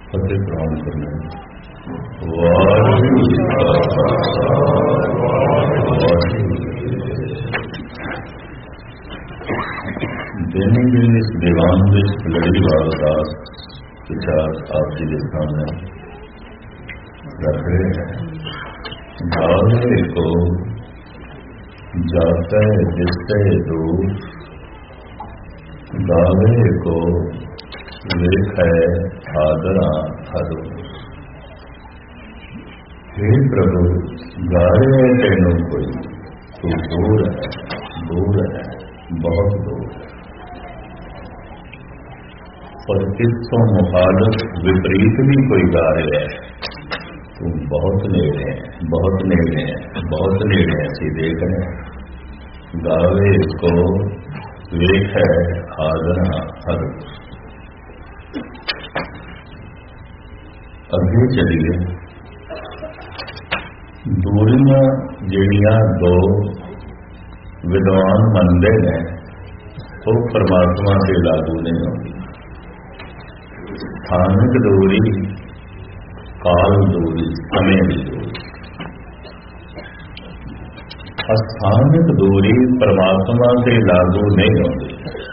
फतेह प्रणाम करना। वाहिगुरू जी का खालसा, वाहिगुरू जी की फतेह। दिन के इस दीवान में लड़ीवार दास विचार आप जी के सामने रख रहे हैं। गावे को जाते जिससे दूर, गावे को लेख है आदरा हरो। हे प्रभु गाए तेनों कोई तू दूर है, बहुत दूर है। और इसको मुखालिफ विपरीत भी कोई गा रहे है तू बहुत नेड़े है, बहुत नेड़े है, बहुत नेड़े ऐसी देख रहे हैं। गावे को लेख है आदरा हरो। अगे चलिए। दूरियां जिहड़ियां दो विद्वान मनते हैं वो परमात्मा से लागू नहीं होती। स्थानिक दूरी, काल दूरी, समय की दूरी। अस्थानिक दूरी परमात्मा से लागू नहीं होती।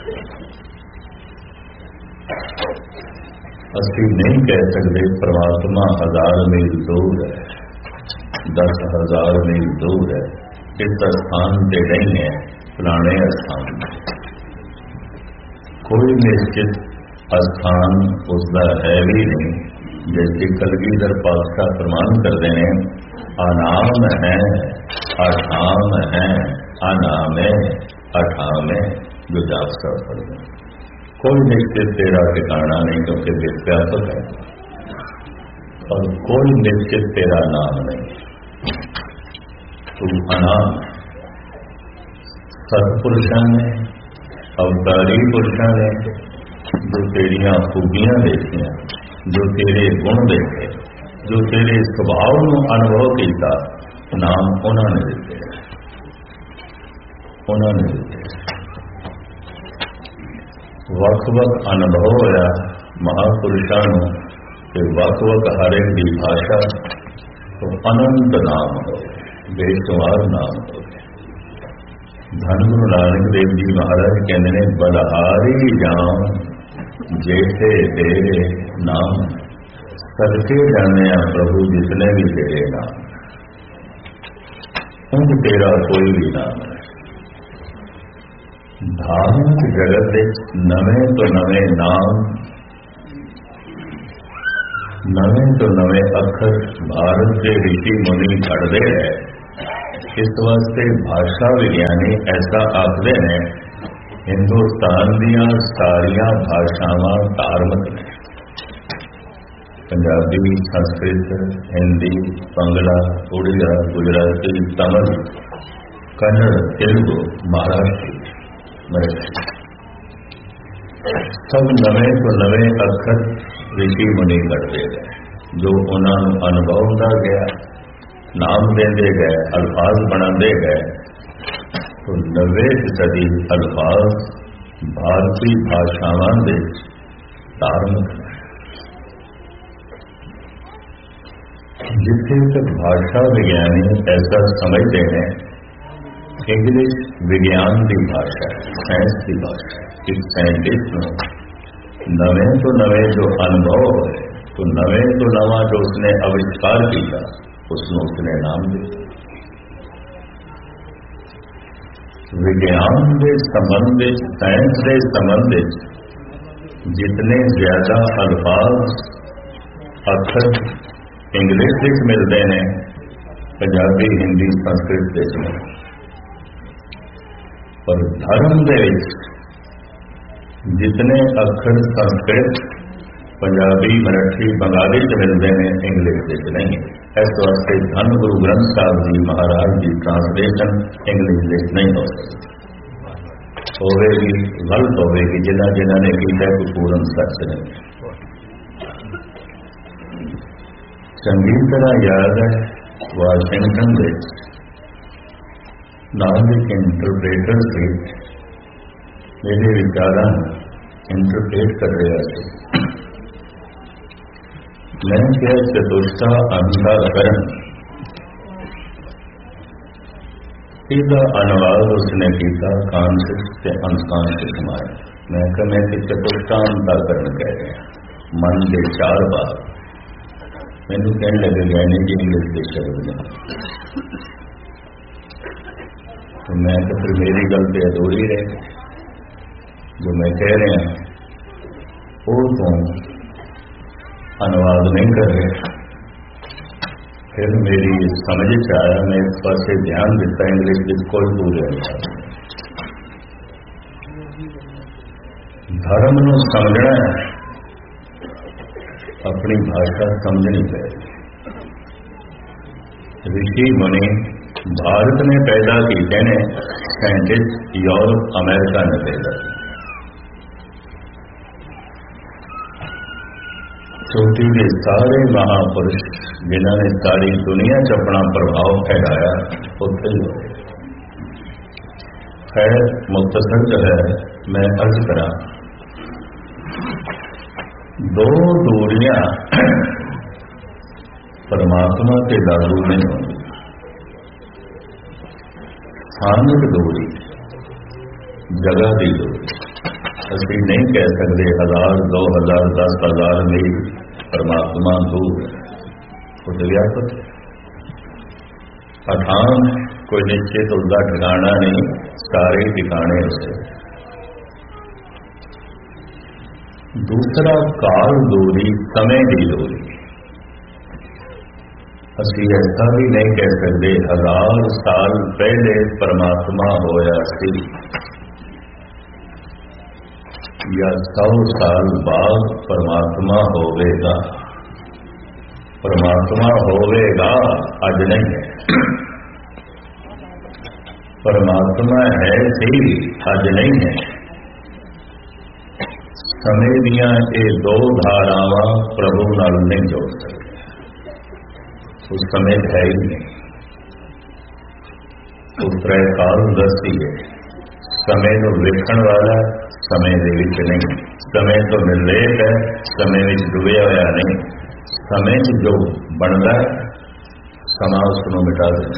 असी नहीं कह सकते परमात्मा 1000 मील दूर है, 10,000 मील दूर है, इस स्थान से नहीं है, पुराने स्थान में। कोई निश्चित स्थान उसका है भी नहीं। जैसे कलगीधर पातशाह प्रमाण करते हैं, अनाम है, अठाम है, अनाम है, अठाम है, जो जाप कर पड़ते हैं। कोई निश्चित तेरा ठिकाना नहीं, क्योंकि विव्यापक है। और कोई निश्चित तेरा नाम नहीं, तू अनाम है। सत्पुरुषों ने, अवतारी पुरुषों ने जो तेरिया खूबियां देखिया, जो तेरे गुण देखे, जो तेरे स्वभाव को अनुभव किया, नाम उन्होंने दिते, उन्होंने दिते। वख-वख अनुभव होया महापुरुषों के, वख-वख हर एक की भाषा तो अनंत नाम हो, बेशुमार नाम हो। धन गुरु नानक देव जी महाराज कहते हैं, बलहारी जान जैसे तेरे नाम, सदके जाने प्रभु जितने भी तेरे नाम, उन तेरा कोई भी नाम है। धार्मिक जगत के नवे तो नवे नाम, नवे तो नवे अखर भारत के ऋषि मुनि घड़ते हैं। इस वास्ते भाषा विज्ञानी ऐसा आखते हैं, हिंदुस्तान दियां सारियां भाषावां धार्मिक ने। पंजाबी, संस्कृत, हिंदी, बंगला, उड़िया, गुजराती, तमिल, कन्नड़, तेलुगु, महाराष्ट्री, मराठी, सब नवे तो नवे अखर ऋषि मुनि करते गए, जो उन्होंने अनुभव होता गया, नाम देते गए, अल्फाज बनाते गए। तो 90% अल्फाज भारतीय भाषावां दे धार्मिक है। जिथे तक भाषा विज्ञानी ऐसा समझते हैं, इंग्लिश विज्ञान की भाषा है, साइंस की भाषा है। एक साइंटिस्ट नवे तो नवे जो अनुभव है, तो नवे तो नवा जो उसने आविष्कार किया, उसने नाम दिया। विज्ञान के संबंध, साइंस के संबंध जितने ज्यादा अल्फाज अक्षर इंग्लिश में मिलते हैं, पंजाबी, हिंदी, संस्कृत में, पर धर्म के जितने अक्षर संस्कृत, पंजाबी, मराठी, बंगाली च मिलते हैं, इंग्लिश नहीं। इस वास्ते धन गुरु ग्रंथ साहब जी महाराज की ट्रांसलेशन इंग्लिश नहीं हो सकती। होगी गलत होगी, जिन्होंने ने किया कोई पूर्ण सच नहीं। चंगी तरह याद है, वाशिंगटन में नागरिक इंटरप्रेटर से मेरे विचार इंटरप्रेट कर रहा है। मैं क्या चतुष्टा अंधाकरण, सीधा अनुवाद उसने किया कांशिस से अनकांशिस माया। मैं क्या मैं कि चतुष्टा अंधाकरण कह रहे हैं, मन के 4 बार। मैंने कहने लगे यानी कि इंग्लिश के शब्द में, तो मैं तो फिर मेरी गलती अधूरी रहे। जो मैं कह रहे हैं वो तो अनुवाद नहीं कर रहे। फिर मेरी समझ च आया, मैं इस पास ध्यान दिता, इंग्लिश की कोई पूरे अनुवाद। धर्म को समझना है, अपनी भाषा समझनी पड़ेगी। ऋषि मुनि भारत में पैदा की, कहने साइंटिस्ट यूरोप अमेरिका ने पैदा की। चोटी के सारे महापुरुष जिन्होंने सारी दुनिया च अपना प्रभाव फैलाया उत्थे ही होए। खैर मुख्तसर जो है मैं अर्ज करा, 2 दूरियां परमात्मा के लागू नहीं होंगी। स्थानिक दूरी, जगह की दूरी असी नहीं कह सकते 1000, 2000, 10,000 मील परमात्मा दूर है। खुद व्यापक अठान कोई निश्चित उसका ठिकाना नहीं, सारे ठिकाने उसे। दूसरा काल दूरी, समय की दूरी। असी ऐसा भी नहीं कह सकते 1000 साल पहले परमात्मा होया सी या 100 साल बाद परमात्मा होवेगा। परमात्मा होवेगा अज नहीं है, परमात्मा है सी अज नहीं है। समय दियां ये 2 धारावां प्रभु नाल नहीं जोड़ सकते। उस समय है ही नहीं। उस त्रय काल दसी है, समय को वेखण वाला, समय दे विच नहीं। समय तो निर्लेप है, समय में डुबया होया नहीं। समय जो बनता है समा उसको मिटा देना।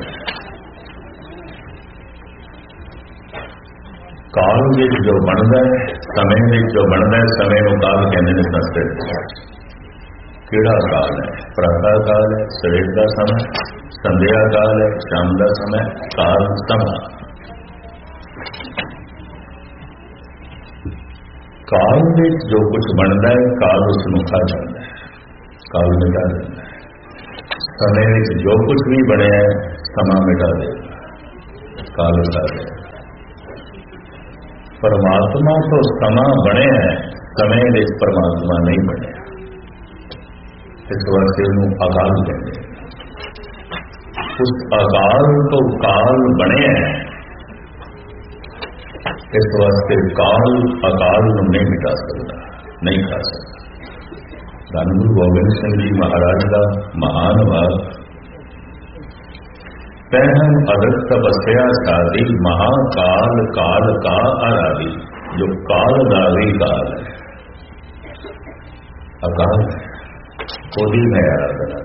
काल में जो बनता है, समय में जो बनता है, समय को काल कहते हैं संस्कृत। किड़ा काल है? प्रातः काल है, सवेर का समय, संध्या काल है, शाम का समय, काल समय। काल में जो कुछ बनता है काल उसनूं खा जाता है, काल मिटा देता है। समय में जो कुछ भी बने है समा मिटा देगा, काल मिटा देगा। परमात्मा तो समा बने हैं, समय में परमात्मा नहीं बने। इस वास्ते उन्होंने अकाल कहते हैं। उस अकाल तो काल बने हैं, इस वास्ते काल अकाल नहीं मिटा सकता, नहीं खा सकता। धन गुरु गोबिंद सिंह जी महाराज का महान वाक, पहन अदृत तपस्या शादी महाकाल काल का आराधी। जो काल दावी काल है, अकाल ओदी में आराधना।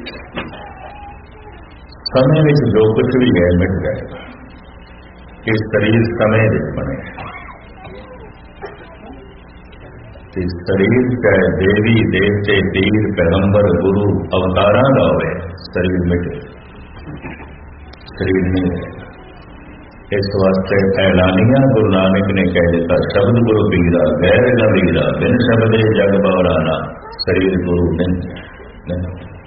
समय में जो कुछ भी है मिट जाएगा। इस शरीर समय बने, इस शरीर चाहे देवी देवते पीर पैगंबर गुरु अवतारा का हो, शरीर मिटे, शरीर नहीं रहेगा। इस वास्ते ऐलानिया गुरु नानक ने कह दिता, शब्द गुरु पीरा गैर न वीरा बिन शब्दे जग बवराना। शरीर गुरु नहीं,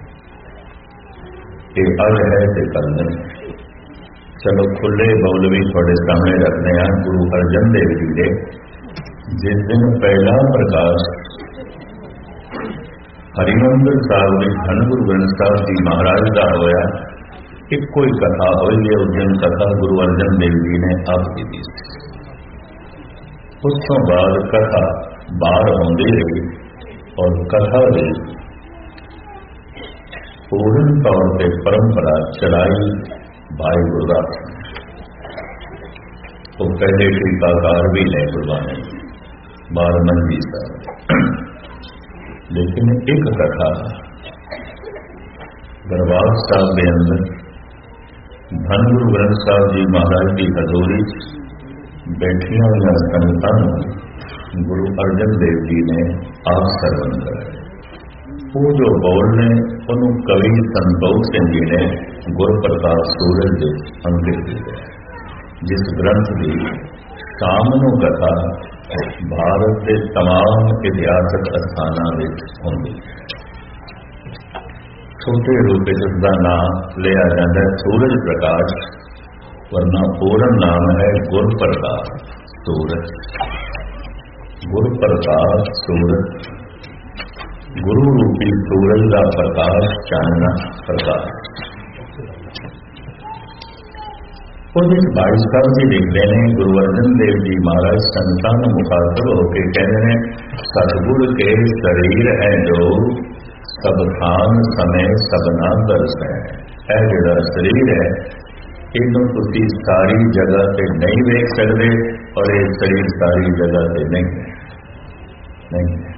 ये अज है ते कल नहीं। चलो खुले मौलवी थोड़े सामने रखने हैं। गुरु अर्जन देव जी के जिस दिन पहला प्रकाश हरिमंदिर साहब में धन गुरु ग्रंथ साहब जी महाराज का होया, एक कोई कथा हुई है। उस दिन कथा गुरु अर्जन देव जी ने आप की दी। उस तो बाद कथा बाहर होती रही और कथा भी पूर्ण तौर पर परंपरा चलाई भाई गुरदास। तो पहले टीकाकार भी है गुरबानी बारमन जी साहब, लेकिन एक कथा दरबार साहब के अंदर धन गुरु ग्रंथ साहब जी महाराज की हजूरी बैठिया हुई संगतां गुरु अर्जन देव जी ने आप सरवण कराया। वो जो बोल ने उन्होंने कवि संतोख सिंह जी ने गुरु प्रताप सूरज के अंकित किया, जिस ग्रंथ की शाम नूं कथा भारत के तमाम इतिहासक अस्थानां विच हुंदी है। छोटे रूप में उसका नाम लिया जाता है सूरज प्रकाश, वरना पूर्ण नाम है गुरु प्रकाश सूरज। गुरु प्रकाश सूरज, गुरु रूपी सूरज का प्रकाश, चानना प्रकाश। और इस भाई साहब जी लिखते हैं, गुरु अर्जन देव जी महाराज संतां नूं मुखातब होकर कहते हैं, सतगुर के शरीर है जो सब थान समय सबना दर्श है। यह जिहड़ा शरीर है इनू तुसीं सारी जगह से नहीं देख सकते, और ये शरीर सारी जगह से नहीं है।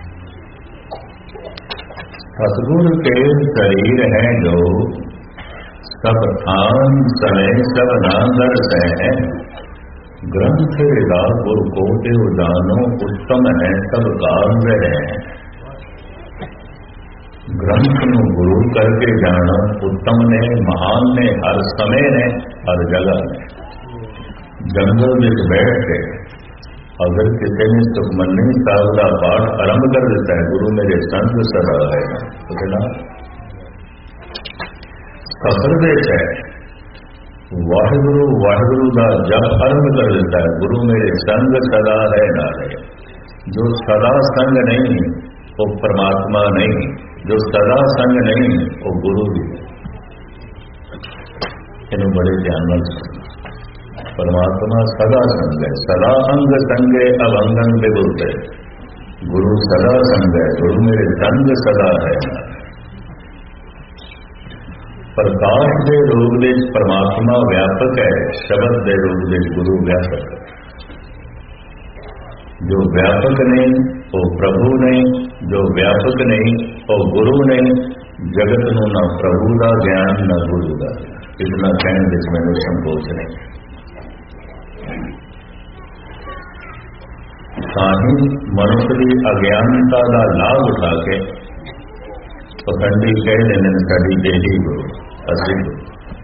सतगुर के शरीर है जो सब थान समय सबना दर्श है। ग्रंथ हृदा गुरु को देव जानो उत्तम है सब कार्य है। ग्रंथ नूं गुरु करके जाना उत्तम ने, महान ने, हर समय ने, हर जगह ने। जंगल में बैठ के अगर किसी ने सुखमनी साहब का पाठ आरंभ कर देता है, गुरु मेरे संग सदा है, तो कहना सफर देश है। वाहिगुरु वाहिगुरु का जब आरंभ कर देता है, गुरु मेरे संग सदा है ना रहे। जो सदा संग नहीं वो परमात्मा नहीं, जो सदा संग नहीं वो गुरु भी। इन्हें बड़े ध्यान में परमात्मा सदा संग है, सदा अंग संगे अब अंगन बिगुलते। गुरु सदा संग है, गुरु मेरे संग सदा है। प्रकाश के रूप में परमात्मा व्यापक है, शब्द के रूप में गुरु व्यापक है। जो व्यापक नहीं वो प्रभु नहीं, जो व्यापक नहीं वो गुरु नहीं। जगत नूं ना प्रभु का ज्ञान ना गुरु का, इतना कहने विच मैनूं संकोच नहीं। ताही मनुष्य की अज्ञानता का लाभ उठा के पखंडी कह देने साडी बेली गुरु असली गुरु।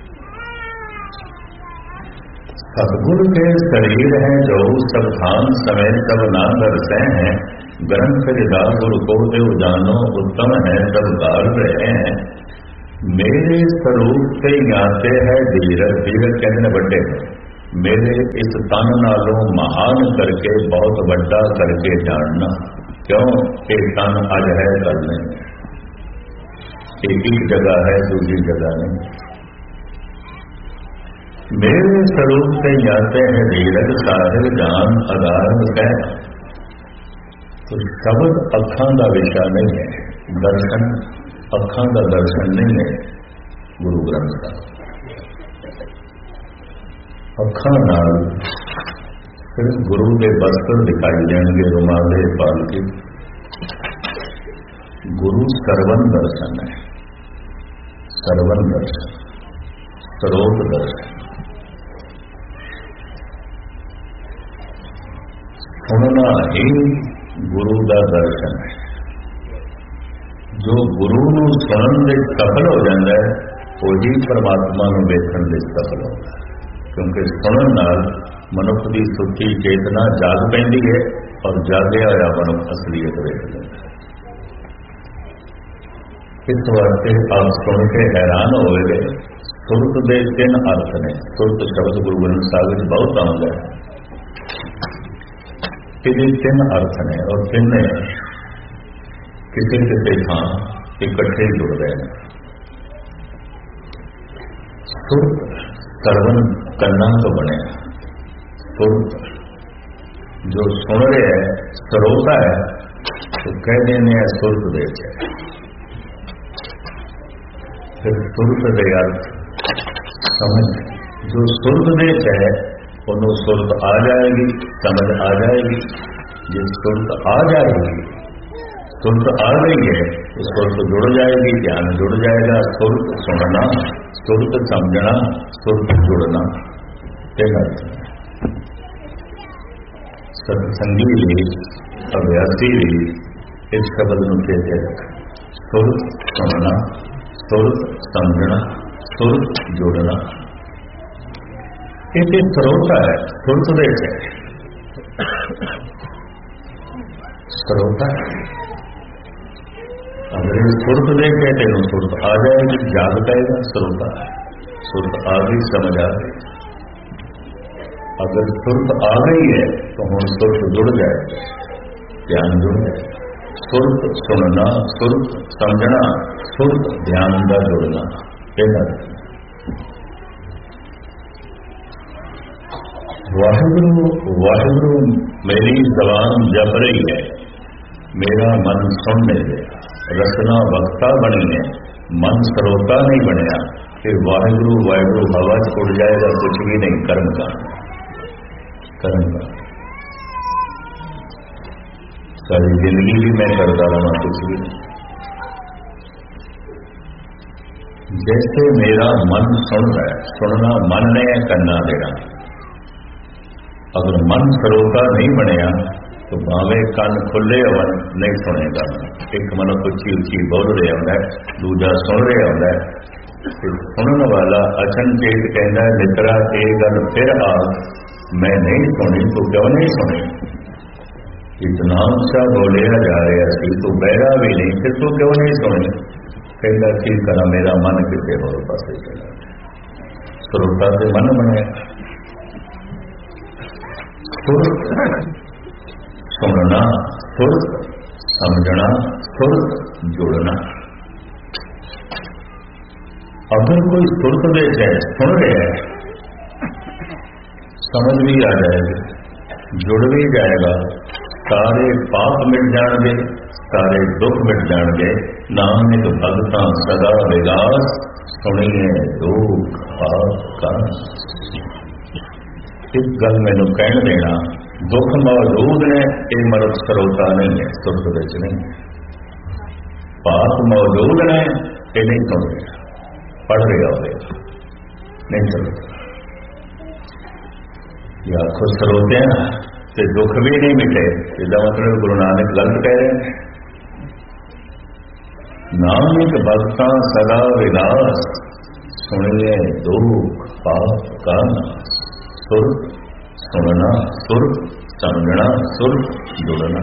सतगुरु के शरीर है जो सब थान समय सब ना दर्शे हैं। ग्रंथ हृदा गुरु को देव जानो उत्तम है सब कार्य है। मेरे स्वरूप से ज्ञाते है धीरज, धीरज कहते हैं बड़े। मेरे इस तन नालों महान करके बहुत बड़ा करके जानना। क्यों कि तन अज है कल नहीं, एक ही जगह है दूसरी जगह नहीं। मेरे स्वरूप से जाते हैं धीरज साहिब जान अगार है। तो शब्द अखां का विषय नहीं है, दर्शन अखां का दर्शन नहीं है। गुरु ग्रंथ का अखां नाल सिर्फ गुरु के वस्त्र दिखाई देंगे, रुमाले पालकी। गुरु सर्वन दर्शन है, सर्वन दर्शन, स्रोत दर्शन। सुनना ही गुरु का दर्शन है। जो गुरु नूं सुनन दे सफल हो जाता है वही परमात्मा नूं देखण दे सफल होता है। क्योंकि सुनन नाल मनुख की सुची चेतना जाग पैंदी है और जागया होया मनुख असलीयत देख लेता है। इस वास्ते आप सुन के हैरान होवे। सुरत दे 3 अर्थ ने। सुरत शब्द गुरु ग्रंथ साहिब में बहुत आउंदा है। ये 3 अर्थ ने और 3 किसी किसी थां इकट्ठे जुड़ रहे हैं। सुरत सर्वन करना तो बने। सुरत जो सुन रहे हैं श्रोता है तो कह देने हैं सुरत देश है। फिर सुरत दे अर्थ समझ। जो सुरत देश है उन्होंने सुरत आ जाएगी, समझ आ जाएगी। जिस सुरत आ जाएगी सुरत आ गई है तो सुरत जुड़ जाएगी, ध्यान जुड़ जाएगा। सुरत सुनना, सुरत समझना, सुरत जुड़ना। सत्संगी भी, अभ्यासी भी इस शब्द में चेते रख। सुरत सुनना, सुरत समझना, सुरत जुड़ना। एक स्रोता है, सुरत देश है, स्रोता। अगर सुरत देश है तेन सुरत आ जाएगी, जाग पाएगा स्रोता। सुरत आ गई, समझ आ गई। अगर सुरत आ गई है तो हम सुरत जुड़ जाए, ध्यान जुड़ जाए। सुरत सुनना, सुरत समझना, सुरत ध्यान का जुड़ना। वाहिगुरु वाहिगुरु मेरी जबान जप रही है, मेरा मन सुन नहीं गया, रचना वक्ता बनी है, मन स्रोता नहीं बनया, फिर वाहिगुरु वाहिगुरु हवा च उड़ जाएगा, कुछ भी नहीं। कर्म का कर्म का सारी जिंदगी भी मैं करता रहा, कुछ भी नहीं। जैसे मेरा मन सुन रहा है, सुनना मन ने करना देना। अगर मन सरोता नहीं बनया तो भावे कन खुले होवन नहीं सुनेगा। एक मनुख उच्ची उच्ची बोल रहा होंगे, दूजा सुन रहा होंगे। सुनने वाला अचनचेत कहता है, मित्रा ये गल फिर आ, मैं नहीं सुनी तो क्यों नहीं सुनी? इतना सा बोलिया जा रहा सी, तू बहरा भी नहीं, फिर तू क्यों नहीं सुनी? कहता ठीक करा, मेरा मन किसी और पास चला। श्रोता से मन बने। सुरत सुनना, सुरत समझना, सुरत जुड़ना। अगर कोई सुरत देश है, सुन रहे हैं, समझ भी आ जाएगी, जुड़ भी जाएगा, सारे पाप मिट जाएंगे, सारे दुख मिट जाएंगे। नानक भगतां सदा विगास, सुनिए दुख आपका। इस गल मैनू कह देना, दुख मौजूद ने, ये मरद सरोता नहीं है, सुरत विच नहीं। पाप मौजूद ने, ये नहीं सुन रहा, पढ़ रहा होगा, नहीं सुन रहा। या खुद सरोते तो दुख भी नहीं मिटे, इसका मतलब गुरु नानक गलत कह रहे हैं। नानक भगतां सदा विलास, सुनिए दुख पाप का नाश। सुरत सुनना, सुरत समझना, सुरत जुड़ना।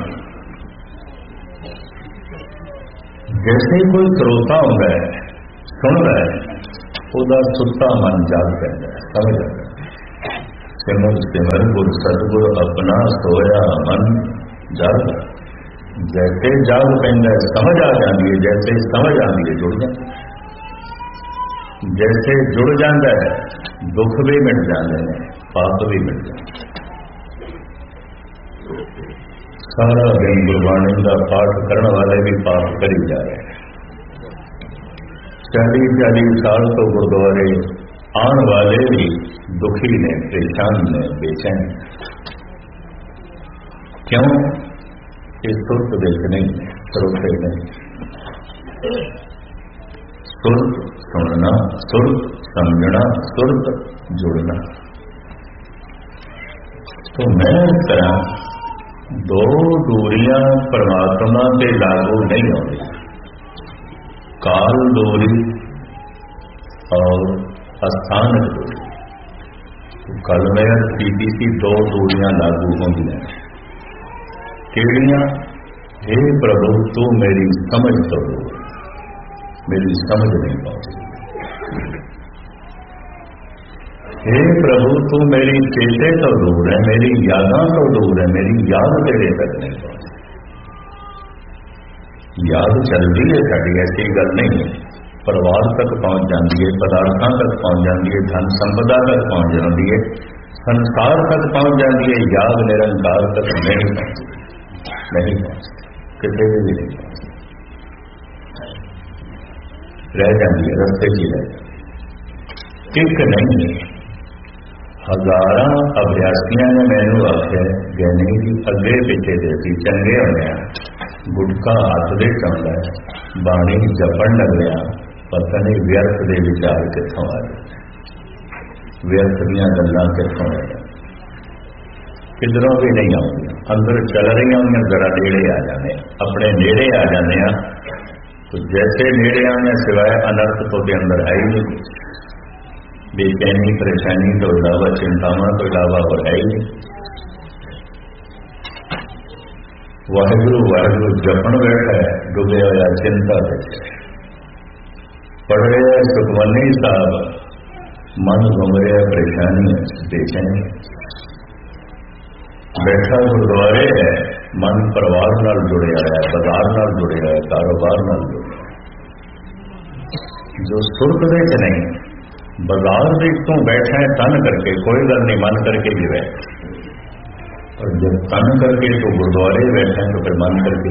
जैसे कोई श्रोता होता है, सुन रहा है, ਉਹਦਾ सुता मन जाग पैदा है, समझ आता है। सिमर सिमर गुर सतगुर अपना सोया मन जाग। जैसे जाग पैदा है, समझ आ जाती है, जैसे समझ आती है जुड़ जाता है। जैसे जुड़ जाता है, दुख भी मिट जाते हैं, पाप भी मिट जाते हैं। सारा दिन गुरबाणी का पाठ करने वाले भी पाप करी जा रहे हैं। 40-40 साल तो गुरुद्वारे आने वाले भी दुखी ने, परेशान ने, बेचैन। क्यों? इस सुरत देश नहीं, सरोते नहीं। सुरत सुनना, सुरत समझना, सुरत जुड़ना। तो मैं इस तरह दो दूरियां परमात्मा से लागू नहीं होती, काल दूरी और स्थानक दूरी। तो कल मैं की थी, दो दूरियां लागू होंगी। केड़ियां? हे प्रभु तू मेरी समझ तो दूर, मेरी समझ नहीं पहुंची। हे प्रभु तू मेरी चेते तो दूर है, मेरी यादां तो दूर है, मेरी याद तेरे तक नहीं पहुंची। याद चलती है साड़ी, ऐसी गल नहीं है। परिवार तक पहुंच जाती है, पदार्थों तक पहुंच जाती है, धन संपदा तक पहुंच जाती है, संसार तक पहुंच जाती है। याद निरंकार तक नहीं पहुंचती, नहीं पहुंचती, किसी भी नहीं पहुंचती, रह जाती है, रस्ते की रह जाती। एक नहीं, हजारां अभ्यासियों ने मैनू आख्या ज्ञानी जी अगे पिछे दे सी चंगे होने, गुटका हथ दे चाहता है, बाणी जपन लगया पता नहीं व्यर्थ के विचार कितों आ जाते, व्यर्थ दियां गल्लां कितों आ जाती, किधरों भी नहीं आउंदियां, अंदर चल रही होंगे जरा नेड़े आ जाने, अपने नेड़े आ जाने तो जैसे नेड़े आने सिवाय अनर्थ तो के अंदर है ही नहीं, बेचैनी परेशानी तो इलावा चिंतावां तो इलावा और है ही नहीं। वाहिगुरु वाहिगुरु जपन बैठा है डुबे होया चिंता पढ़ रहे सुखमनी साहब, मन घूम रहा परेशानी बेचैनी, बैठा गुरुद्वारे है मन परिवार नाल जुड़िया है, बाजार नाल जुड़िया है, कारोबार नाल जुड़िया, जो सुरत दे च नहीं बाजार दे तू बैठा है तन करके, कोई गल नहीं मन करके भी बैठ, और जब तन करके तो गुरुद्वारे बैठे तो फिर मन करके,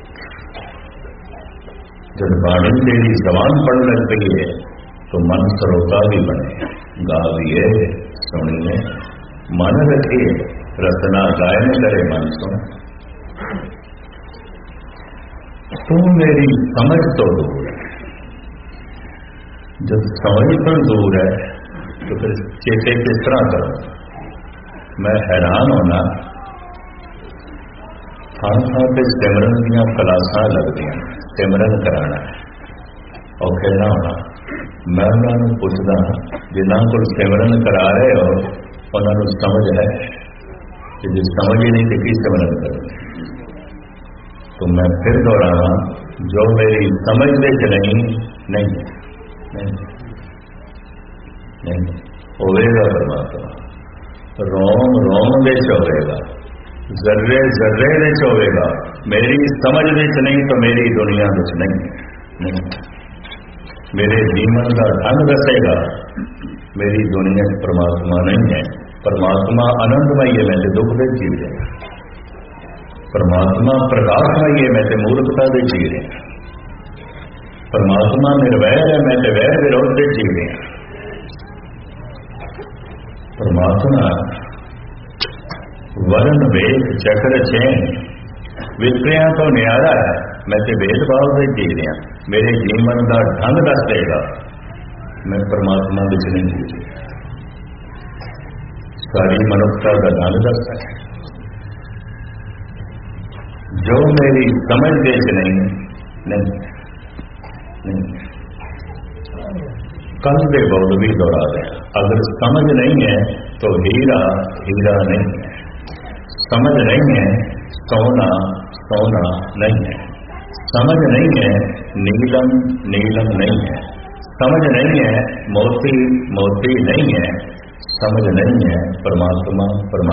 जब बाणी तेरी जबान पढ़ लग गई है तो मन सरोता भी बने, गाविए सुनिए मन रखिए, रचना गायन करे मन सुन। तू मेरी समझ तो दूर है, जब समझ पर दूर है तो फिर चेते किस तरह करो। मैं हैरान होना, थां थां पर सिमरन दियां क्लासां लगदियां, सिमरन कराना है और कहना होना, मैं उन्होंने पूछदा जिन्हों को सिमरन करा रहे हो उन्होंने समझ है कि जो समझ ही नहीं तो की सिमरन करो। तो मैं फिर दोहरावा, जो मेरी समझ दे नहीं नहीं नहीं नहीं होवेगा परमात्मा, रोम रोम दे होवेगा, जर्रे जर्रे विच होवेगा, मेरी समझ विच नहीं तो मेरी दुनिया विच नहीं, मेरे जीवन का ढंग दसेगा, मेरी दुनिया परमात्मा नहीं है। परमात्मा आनंदमय है, मैं तो दुख दे जी रहा, परमात्मा प्रकाशमय है, मैं तो मूर्खता दे जी रहा, परमात्मा निर्वैर है, मैं तो वैर विरोध दे जी रहा। परमात्मा वर्ण वेद चक्र चैन विक्रिया तो न्यारा है, मैं तो भेदभाव से जी रहा, मेरे जीवन का ढंग दस देगा, मैं परमात्मा विच नहीं जी रहा, सारी मनुष्यता का ढंग दसता है। जो मेरी समझ दे नहीं नहीं नहीं, कल के बोल भी दोहरा दें, अगर समझ नहीं है तो हीरा हीरा नहीं है, समझ नहीं है सोना सोना नहीं है, समझ नहीं है नीलम नीलम नहीं है, समझ नहीं है मोती मोती नहीं है, समझ नहीं है परमात्मा परमात्मा